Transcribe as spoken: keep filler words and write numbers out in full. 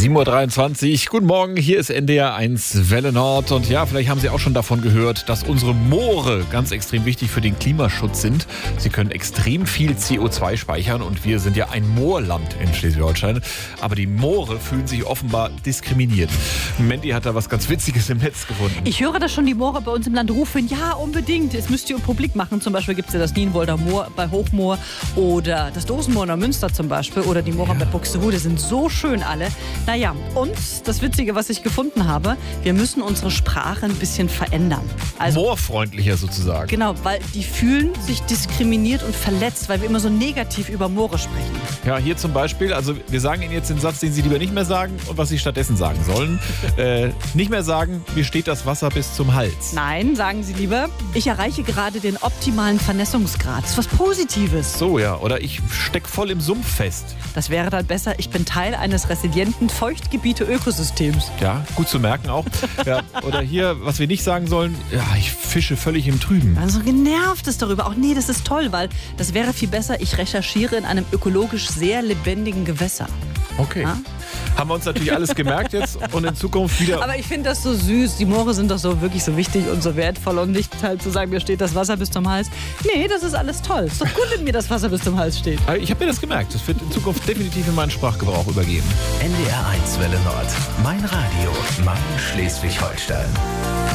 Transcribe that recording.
sieben Uhr dreiundzwanzig, guten Morgen, hier ist N D R eins Welle Nord und ja, vielleicht haben Sie auch schon davon gehört, dass unsere Moore ganz extrem wichtig für den Klimaschutz sind. Sie können extrem viel C O zwei speichern und wir sind ja ein Moorland in Schleswig-Holstein, aber die Moore fühlen sich offenbar diskriminiert. Mandy hat da was ganz Witziges im Netz gefunden. Ich höre, dass schon die Moore bei uns im Land rufen, ja unbedingt, es müsst ihr publik machen. Zum Beispiel gibt es ja das Nienwolder Moor bei Hochmoor oder das Dosenmoor in Neumünster zum Beispiel oder die Moore ja. bei Buxtehude, sind so schön alle. Naja, und das Witzige, was ich gefunden habe, wir müssen unsere Sprache ein bisschen verändern. Also, moorfreundlicher sozusagen. Genau, weil die fühlen sich diskriminiert und verletzt, weil wir immer so negativ über Moore sprechen. Ja, hier zum Beispiel, also wir sagen Ihnen jetzt den Satz, den Sie lieber nicht mehr sagen und was Sie stattdessen sagen sollen. äh, nicht mehr sagen, mir steht das Wasser bis zum Hals. Nein, sagen Sie lieber, ich erreiche gerade den optimalen Vernässungsgrad. Das ist was Positives. So, ja, oder ich steck voll im Sumpf fest. Das wäre dann besser, ich bin Teil eines resilienten Feuchtgebiete-Ökosystems. Ja, gut zu merken auch. Ja, oder hier, was wir nicht sagen sollen, ja, ich fische völlig im Trüben. Also genervt ist darüber. Auch nee, das ist toll, weil das wäre viel besser, ich recherchiere in einem ökologisch sehr lebendigen Gewässer. Okay. Ja? Haben wir uns natürlich alles gemerkt jetzt und in Zukunft wieder... Aber ich finde das so süß. Die Moore sind doch so wirklich so wichtig und so wertvoll und nicht halt zu sagen, mir steht das Wasser bis zum Hals. Nee, das ist alles toll. Ist doch gut, wenn mir das Wasser bis zum Hals steht. Ich habe mir das gemerkt. Das wird in Zukunft definitiv in meinen Sprachgebrauch übergeben. N D R eins Welle Nord. Mein Radio. Mein Schleswig-Holstein.